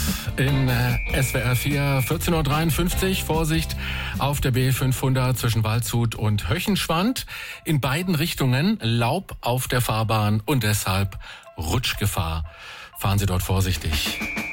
in SWR 4, 14.53 Uhr. Vorsicht auf der B500 zwischen Waldshut und Höchenschwand. In beiden Richtungen Laub auf der Fahrbahn und deshalb Rutschgefahr. Fahren Sie dort vorsichtig.